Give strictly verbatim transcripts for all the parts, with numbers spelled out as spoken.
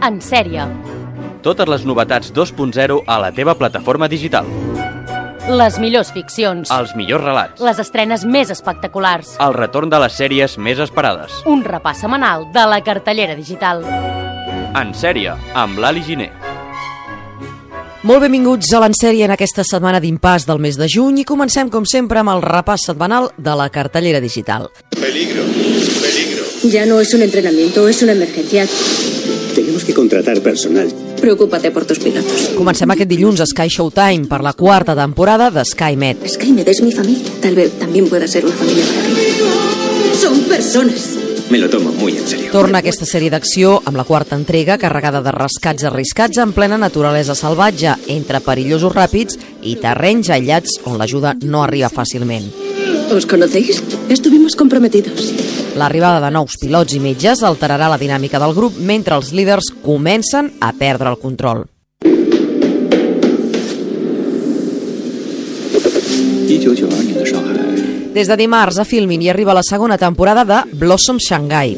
En sèrie. Totes les novetats dos punt zero a la teva plataforma digital. Les millors ficcions. Els millors relats. Les estrenes més espectaculars. El retorn de les sèries més esperades. Un repàs setmanal de la cartellera digital. En sèrie, amb l'Ali Giner. Molt benvinguts a l'Ensèrie en aquesta setmana d'impàs del mes de juny i comencem, com sempre, amb el repàs setmanal de la cartellera digital. Peligro, peligro. Ya no es un entrenamiento, es una emergencia. Tenemos que contratar personal. Preocúpate por tus pilotos. Comencem aquest dilluns a Sky Showtime per la quarta temporada de SkyMed. SkyMed es mi familia. Tal vez también pueda ser una familia para ti. Son personas. Me lo tomo muy en serio. Torna aquesta sèrie d'acció amb la quarta entrega carregada de rescats arriscats en plena naturalesa salvatge, entre perillosos ràpids i terrenys aïllats on l'ajuda no arriba fàcilment. ¿Os conocéis? Estuvimos comprometidos. L'arribada de nous pilots i metges alterarà la dinàmica del grup mentre els líders comencen a perdre el control. Des de dimarts a Filmin hi arriba la segona temporada de Blossom Shanghai.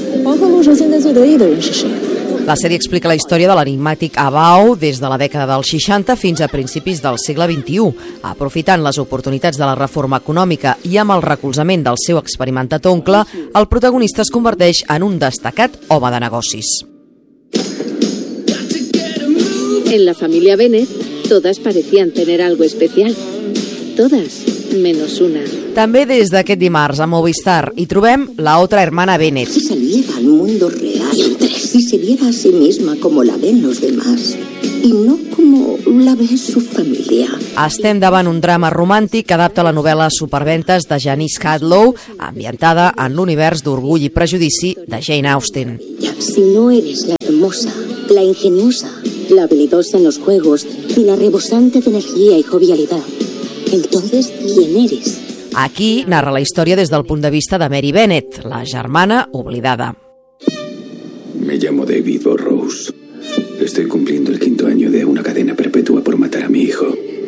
La sèrie explica la història de l'enigmàtic Abao des de la dècada dels seixanta fins a principis del segle vint-i-u, aprofitant les oportunitats de la reforma econòmica i amb el recolzament del seu experimentat oncle, el protagonista es converteix en un destacat home de negocis. En la familia Bennett, todas parecían tener algo especial. Todas, menos una. També des d'aquest dimarts a Movistar hi trobem la otra hermana Bennett. Si saliera al mundo real y se viera a sí misma como la ven los demás y no como la ve su familia. Estem davant un drama romàntic que adapta la novel·la Superventes de Janice Hadlow, ambientada en l'univers d'Orgull i Prejudici de Jane Austen. Si no eres la hermosa, la ingeniosa, la habilidosa en los juegos y la rebosante de energía y jovialidad, entonces, ¿quién eres? Aquí narra la història des del punt de vista de Mary Bennett, la germana oblidada. Me llamo David Burrows. Estoy cumpliendo el quinto año de una cadena perpetua por matar a mi hijo.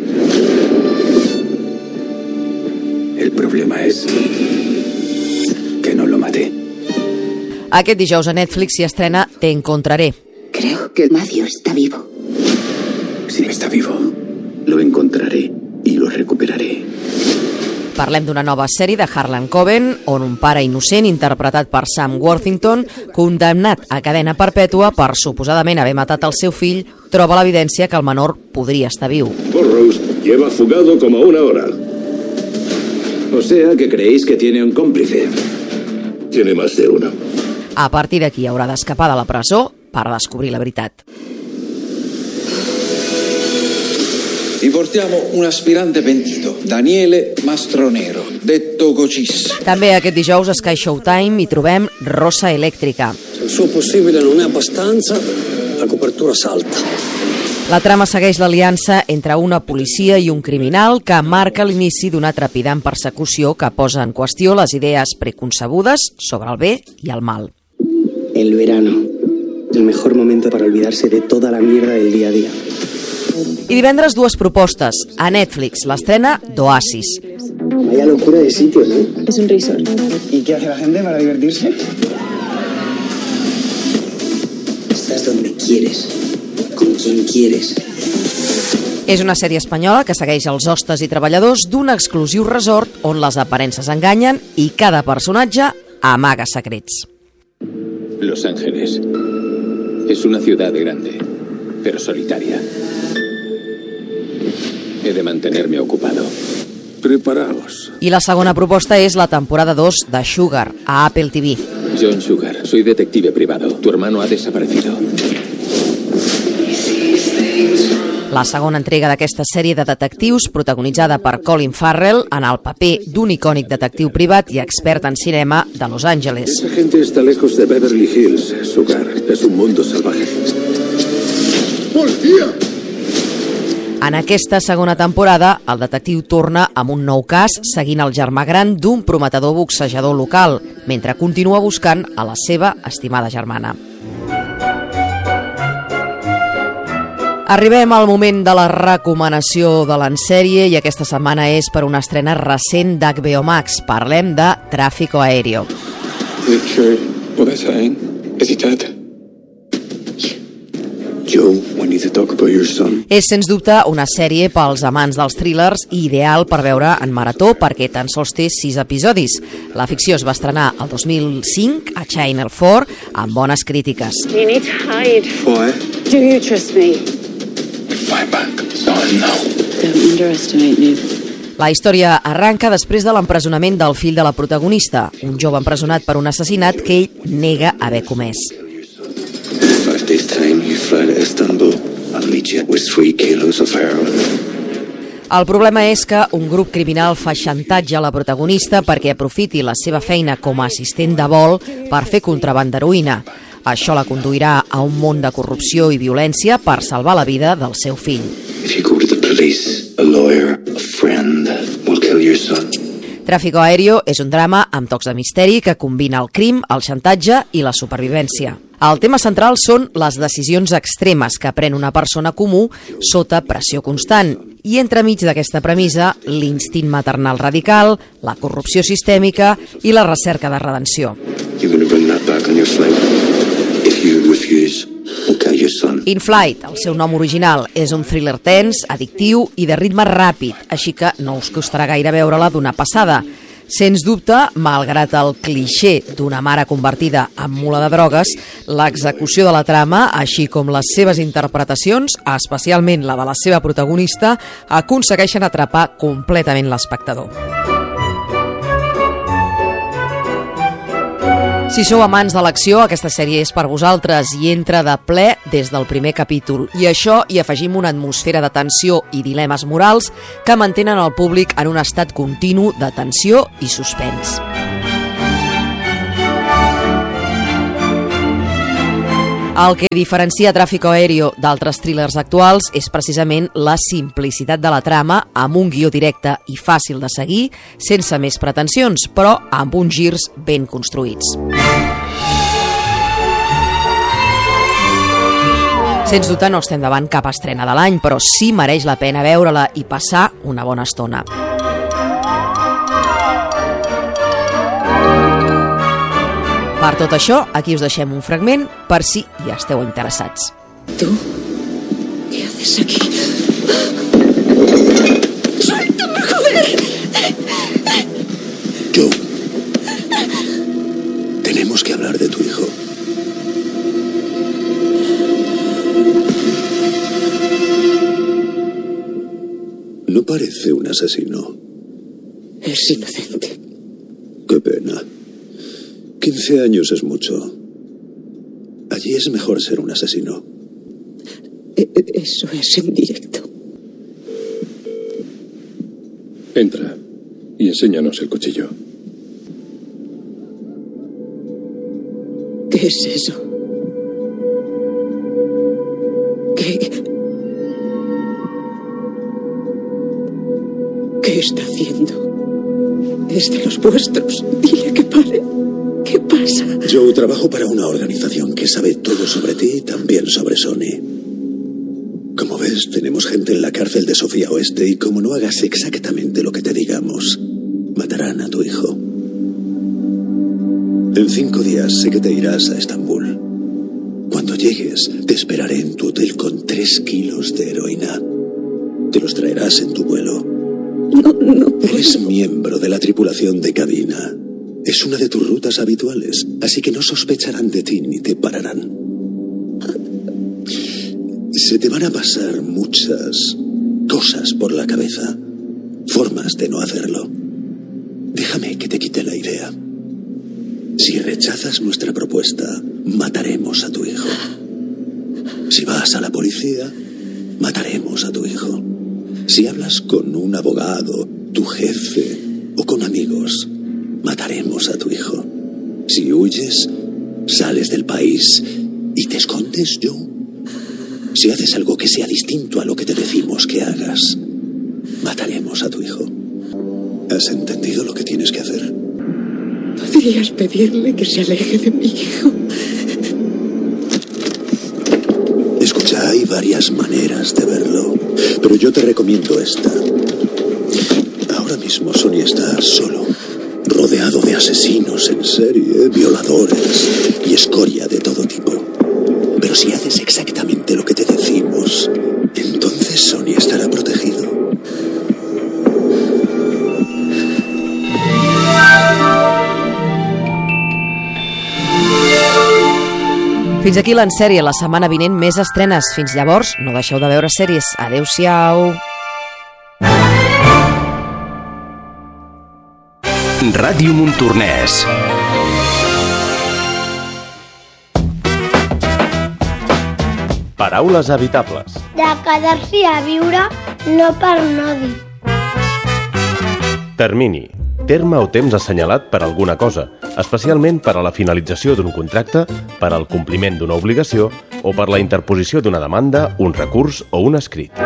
El problema es que no lo maté. Aquest dijous a Netflix s'hi estrena Te encontraré. Creo que Matthew está vivo. Si no está vivo, lo encontraré i lo recuperaré. Parlem d'una nova sèrie de Harlan Coben, on un pare innocent, interpretat per Sam Worthington, condemnat a cadena perpètua per suposadament haver matat el seu fill, troba l'evidència que el menor podria estar viu. Burrows lleva fugado como una hora. O sea que creéis que tiene un cómplice. Tiene más de uno. A partir d'aquí haurà d'escapar de la presó per descobrir la veritat. Vi portiamo un aspirante pentito, Daniele Mastronero, detto Gocis. També aquest dijous a Sky Showtime hi trobem Rosa Elettrica. Se il suo possibile non è abbastanza, la copertura salta. La trama segueix l'aliança entre una policia i un criminal que marca l'inici d'una trepidant persecució que posa en qüestió les idees preconcebudes sobre el bé i el mal. El verano, el mejor momento para olvidarse de toda la mierda del día a día. I divendres dues propostes. A Netflix l'estrena d'Oasis. Vaya locura de sitio, ¿no? Es un resort. ¿Y qué hace la gente para divertirse? Estás donde quieres, con quien quieres. És una sèrie espanyola que segueix els hostes i treballadors d'un exclusiu resort on les aparences enganyen i cada personatge amaga secrets. Los Ángeles es una ciudad grande, pero solitaria. He de mantenerme ocupado. Preparaos. I la segona proposta és la temporada dos de Sugar, a Apple T V. John Sugar, soy detective privado. Tu hermano ha desaparecido. La segona entrega d'aquesta sèrie de detectius, protagonitzada per Colin Farrell en el paper d'un icònic detectiu privat i expert en cinema de Los Angeles. Esa gente está lejos de Beverly Hills, Sugar. Es un mundo salvaje. ¡Policía! En aquesta segona temporada, el detectiu torna amb un nou cas seguint el germà gran d'un prometedor boxejador local, mentre continua buscant a la seva estimada germana. Arribem al moment de la recomanació de l'ensèrie i aquesta setmana és per una estrena recent d'H B O Max. Parlem de Tráfico Aéreo. Richard, what is saying? Is he dead? talk about your son. És, sens dubte, una sèrie pels amants dels thrillers i ideal per veure en marató perquè tan sols té sis episodis. La ficció es va estrenar el dos mil cinc a Channel four amb bones crítiques. You need to hide. Why? Do you trust me? Fight back. Start now. Don't underestimate me. La història arranca després de l'empresonament del fill de la protagonista, un jove empresonat per un assassinat que ell nega haver comès. Five days time, you fly to Istanbul. I'll meet you with three kilos of heroin. El problema és que un grup criminal fa xantatge a la protagonista perquè aprofiti la seva feina com a assistent de vol per fer contraban d'heroïna. Això la conduirà a un món de corrupció i violència per salvar la vida del seu fill. If you go to the police, a lawyer, a friend will kill your son. Tráfico Aéreo és un drama amb tocs de misteri que combina el crim, el xantatge i la supervivència. El tema central són les decisions extremes que pren una persona comú sota pressió constant i entremig d'aquesta premissa l'instint maternal radical, la corrupció sistèmica i la recerca de redenció. You're going to bring that back on your flight. If you refuse, we'll kill your son. In Flight, el seu nom original, és un thriller tens, addictiu i de ritme ràpid, així que no us costarà gaire veure-la d'una passada. Sens dubte, malgrat el clixé d'una mare convertida en mula de drogues, l'execució de la trama, així com les seves interpretacions, especialment la de la seva protagonista, aconsegueixen atrapar completament l'espectador. Si sou amants de l'acció, aquesta sèrie és per vosaltres i entra de ple des del primer capítol. I això hi afegim una atmosfera de tensió i dilemes morals que mantenen el públic en un estat continu de tensió i suspens. El que diferencia Tráfico Aéreo d'altres thrillers actuals és precisament la simplicitat de la trama, amb un guió directe i fàcil de seguir, sense més pretensions, però amb uns girs ben construïts. Sens dubte no estem davant cap estrena de l'any, però sí mereix la pena veure-la i passar una bona estona. Per tot això, aquí us deixem un fragment per si hi esteu interessats. ¿Tú? ¿Qué haces aquí? ¡Suéltame, joder! Joe, tenemos que hablar de tu hijo. No parece un asesino. Es inocente. Qué pena. Quince años es mucho. Allí es mejor ser un asesino. Eso es en directo. Entra y enséñanos el cuchillo. ¿Qué es eso? ¿Qué? ¿Qué está haciendo? Es de los vuestros. Dile que pare. ¿Qué pasa? Yo trabajo para una organización que sabe todo sobre ti y también sobre Sony. Como ves, tenemos gente en la cárcel de Sofía Oeste y como no hagas exactamente lo que te digamos, matarán a tu hijo. En cinco días sé que te irás a Estambul. Cuando llegues, te esperaré en tu hotel con tres kilos de heroína. Te los traerás en tu vuelo. No, no puedo. Eres miembro de la tripulación de cabina. Es una de tus rutas habituales, así que no sospecharán de ti ni te pararán. Se te van a pasar muchas cosas por la cabeza, formas de no hacerlo. Déjame que te quite la idea. Si rechazas nuestra propuesta, mataremos a tu hijo. Si vas a la policía, mataremos a tu hijo. Si hablas con un abogado, tu jefe o con amigos, mataremos a tu hijo. Si huyes, sales del país y te escondes, yo. Si haces algo que sea distinto a lo que te decimos que hagas, mataremos a tu hijo. ¿Has entendido lo que tienes que hacer? ¿Podrías pedirle que se aleje de mi hijo? Escucha, hay varias maneras de verlo, pero yo te recomiendo esta. Ahora mismo Sony está solo, rodeado de asesinos en serie, violadores y escoria de todo tipo. Pero si haces exactamente lo que te decimos, Fins aquí l'Ensèrie, la setmana vinent més estrenes. Fins llavors, no deixeu de veure sèries. Adéu-siau. Ràdio Montornès. Paraules evitables. De quedar-s'hi a viure, no per no dir. Termini. Terme o temps assenyalat per alguna cosa, especialment per a la finalització d'un contracte, per al compliment d'una obligació o per la interposició d'una demanda, un recurs o un escrit.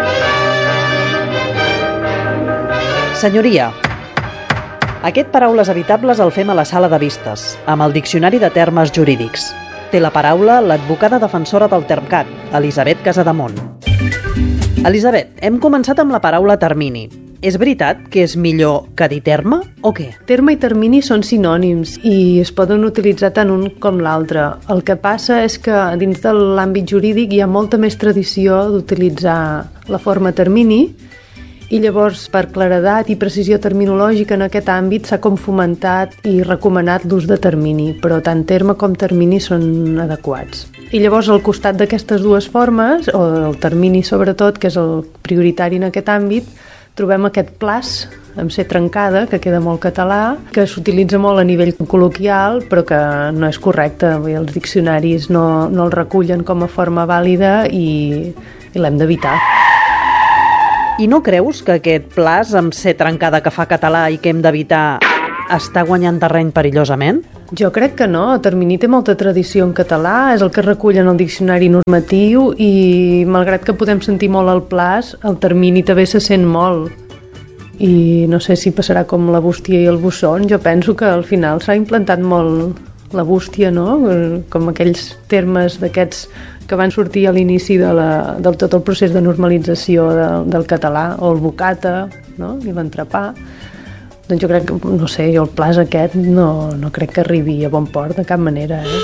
Senyoria, aquest Paraules evitables el fem a la sala de vistes, amb el Diccionari de Termes Jurídics. Té la paraula l'advocada defensora del Termcat, Elisabet Casademont. Elisabet, hem començat amb la paraula termini. És veritat que és millor que dir terme o què? Terme i termini són sinònims i es poden utilitzar tant un com l'altre. El que passa és que dins de l'àmbit jurídic hi ha molta més tradició d'utilitzar la forma termini i llavors per claredat i precisió terminològica en aquest àmbit s'ha com fomentat i recomanat l'ús de termini, però tant terme com termini són adequats. I llavors al costat d'aquestes dues formes, o el termini sobretot, que és el prioritari en aquest àmbit, trobem aquest plaç amb C trencada, que queda molt català, que s'utilitza molt a nivell col·loquial, però que no és correcte. Els diccionaris no, no el recullen com a forma vàlida i, i l'hem d'evitar. I no creus que aquest plaç amb C trencada que fa català i que hem d'evitar està guanyant terreny perillosament? Jo crec que no. El termini té molta tradició en català, és el que recull en el diccionari normatiu i malgrat que podem sentir molt el plaç, el termini també se sent molt. I no sé si passarà com la bústia i el busson. Jo penso que al final s'ha implantat molt la bústia, no? Com aquells termes d'aquests que van sortir a l'inici de, la, de tot el procés de normalització de, del català, o el bocata, no? I l'entrepà. Doncs jo crec que, no sé, jo el plaç aquest no, no crec que arribi a bon port de cap manera, eh?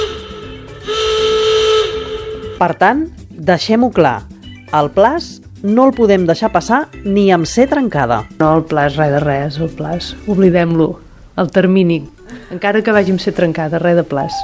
Per tant, deixem-ho clar, el plaç no el podem deixar passar ni amb C trencada. No, el plaç, res de res, el plaç, oblidem-lo, el termini, encara que vagi amb C trencada, res de plaç.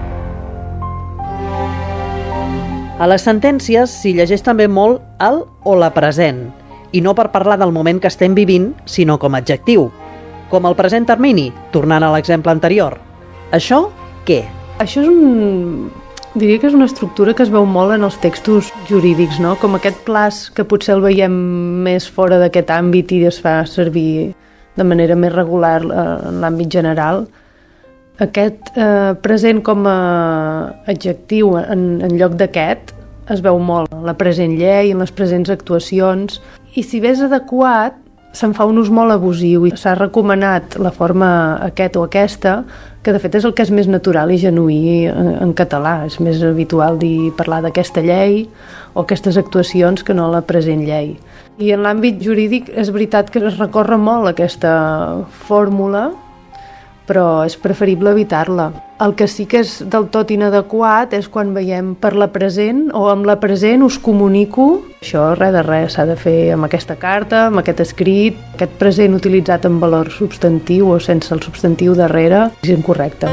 A les sentències s'hi llegeix també molt el o la present, i no per parlar del moment que estem vivint, sinó com a adjectiu. Com el present termini, tornant a l'exemple anterior. Això, què? Això és un... diria que és una estructura que es veu molt en els textos jurídics, no? Com aquest plaç que potser el veiem més fora d'aquest àmbit i es fa servir de manera més regular en l'àmbit general. Aquest eh, present com a adjectiu en, en lloc d'aquest es veu molt en la present llei, en les presents actuacions, i si bé és adequat, se'n fa un ús molt abusiu i s'ha recomanat la forma aquest o aquesta, que de fet és el que és més natural i genuí en, en català. És més habitual dir parlar d'aquesta llei o aquestes actuacions que no la present llei. I en l'àmbit jurídic és veritat que es recorre molt aquesta fórmula, però és preferible evitar-la. El que sí que és del tot inadequat és quan veiem per la present o amb la present us comunico. Això res de res, s'ha de fer amb aquesta carta, amb aquest escrit. Aquest present utilitzat en valor substantiu o sense el substantiu darrere és incorrecte.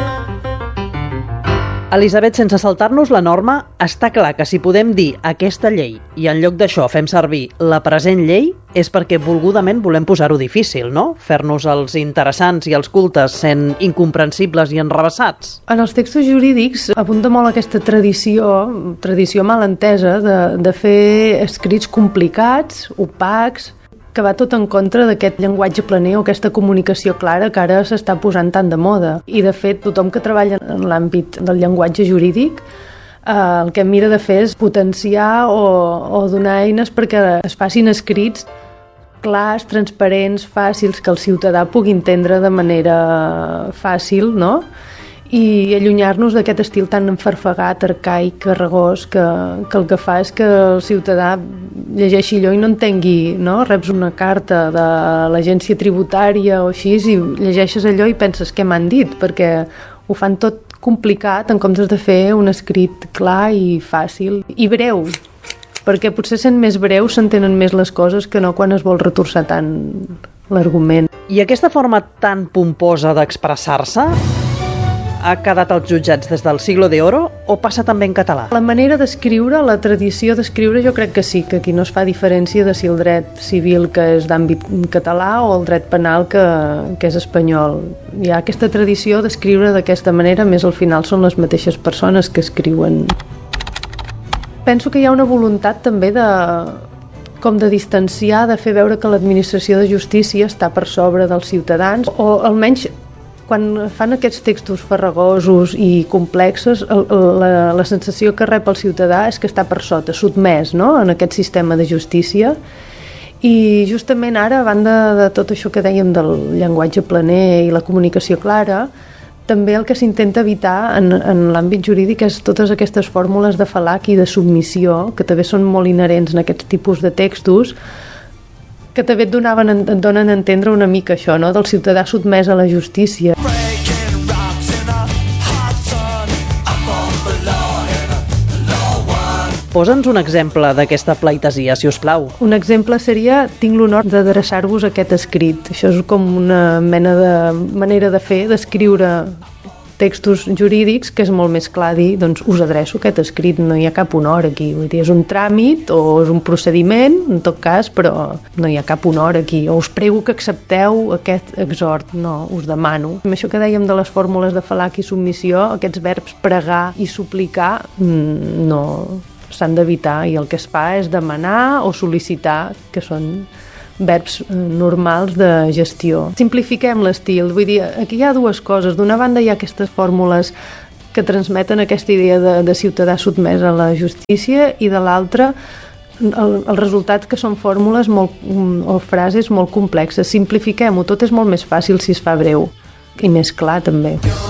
Elisabet, sense saltar-nos la norma, està clar que si podem dir aquesta llei i en lloc d'això fem servir la present llei és perquè volgudament volem posar-ho difícil, no? Fer-nos els interessants i els cultes sent incomprensibles i enrevessats. En els textos jurídics apunta molt aquesta tradició, tradició mal entesa, de, de fer escrits complicats, opacs, que va tot en contra d'aquest llenguatge planer o aquesta comunicació clara que ara s'està posant tan de moda. I, de fet, tothom que treballa en l'àmbit del llenguatge jurídic eh, el que mira de fer és potenciar o, o donar eines perquè es facin escrits clars, transparents, fàcils, que el ciutadà pugui entendre de manera fàcil, no? I allunyar-nos d'aquest estil tan enfarfegat, arcaic, carregós, que, que el que fa és que el ciutadà llegeixi allò i no entengui, no? Reps una carta de l'agència tributària o així i llegeixes allò i penses què m'han dit, perquè ho fan tot complicat en comptes de fer un escrit clar i fàcil i breu, perquè potser sent més breu s'entenen més les coses que no quan es vol retorçar tant l'argument. I aquesta forma tan pomposa d'expressar-se ha quedat als jutjats des del siglo de oro o passa també en català? La manera d'escriure, la tradició d'escriure, jo crec que sí, que aquí no es fa diferència de si el dret civil que és d'àmbit català o el dret penal que, que és espanyol. Hi ha aquesta tradició d'escriure d'aquesta manera, més al final són les mateixes persones que escriuen. Penso que hi ha una voluntat també de com de distanciar, de fer veure que l'administració de justícia està per sobre dels ciutadans, o almenys quan fan aquests textos farragosos i complexos, la, la sensació que rep el ciutadà és que està per sota, sotmès, no?, en aquest sistema de justícia. I justament ara, a banda de tot això que dèiem del llenguatge planer i la comunicació clara, també el que s'intenta evitar en, en l'àmbit jurídic és totes aquestes fórmules de fal·lac i de submissió, que també són molt inherents en aquests tipus de textos, que també et, donaven, et donen a entendre una mica això, no?, del ciutadà sotmès a la justícia. Posa'ns un exemple d'aquesta pleitesia, si us plau. Un exemple seria: tinc l'honor d'adreçar-vos aquest escrit. Això és com una mena de manera de fer, d'escriure textos jurídics, que és molt més clar dir, doncs us adreço aquest escrit, no hi ha cap honor aquí. Vull dir, és un tràmit o és un procediment, en tot cas, però no hi ha cap honor aquí. O us prego que accepteu aquest exhort. No, us demano. Amb això que dèiem de les fórmules de fal·lac i submissió, aquests verbs pregar i suplicar no s'han d'evitar, i el que es fa és demanar o sol·licitar, que són verbs normals de gestió. Simplifiquem l'estil, vull dir, aquí hi ha dues coses. D'una banda hi ha aquestes fórmules que transmeten aquesta idea de, de ciutadà sotmès a la justícia, i de l'altra el, el resultat, que són fórmules molt, o frases molt complexes. Simplifiquem-ho, tot és molt més fàcil si es fa breu i més clar també.